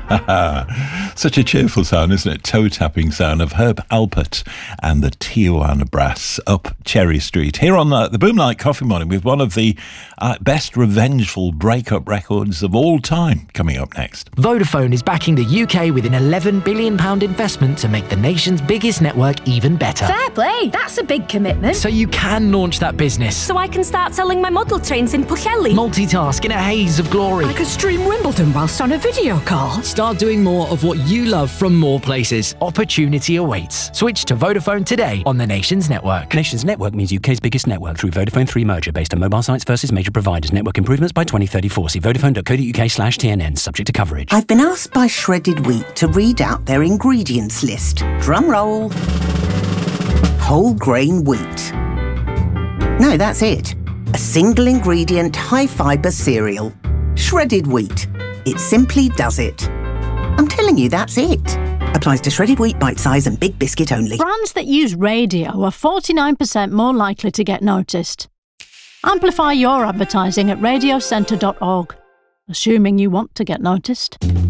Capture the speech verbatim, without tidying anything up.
Such a cheerful sound, isn't it? Toe-tapping sound of Herb Alpert and the Tijuana Brass up Cherry Street. Here on the, the Boomlight Coffee Morning with one of the uh, best revengeful breakup records of all time coming up next. Vodafone is backing the U K with an eleven billion pounds investment to make the nation's biggest network even better. Fair play, that's a big commitment. So you can launch that business. So I can start selling my model trains in Pwllheli. Multitask in a haze of glory. I could stream Wimbledon whilst on a video call. Start doing more of what you love from more places. Opportunity awaits. Switch to Vodafone today on the Nation's network. Nation's network means U K's biggest network through Vodafone three merger based on mobile sites versus major providers. Network improvements by twenty thirty-four. See vodafone.co.uk slash TNN. Subject to coverage. I've been asked by Shredded Wheat to read out their ingredients list. Drum roll. Whole grain wheat. No, that's it. A single ingredient, high fibre cereal. Shredded wheat. It simply does it. I'm telling you, that's it. Applies to shredded wheat, bite size and big biscuit only. Brands that use radio are forty-nine percent more likely to get noticed. Amplify your advertising at radio centre dot org, assuming you want to get noticed.